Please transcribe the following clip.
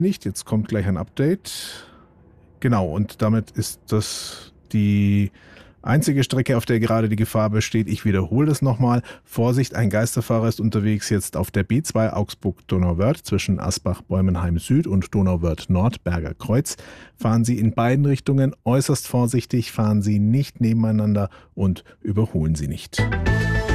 nicht. Jetzt kommt gleich ein Update. Genau, und damit ist das die einzige Strecke, auf der gerade die Gefahr besteht. Ich wiederhole das nochmal. Vorsicht, ein Geisterfahrer ist unterwegs jetzt auf der B2 Augsburg-Donauwörth zwischen Asbach-Bäumenheim Süd und Donauwörth-Nord, Kreuz. Fahren Sie in beiden Richtungen äußerst vorsichtig, fahren Sie nicht nebeneinander und überholen Sie nicht.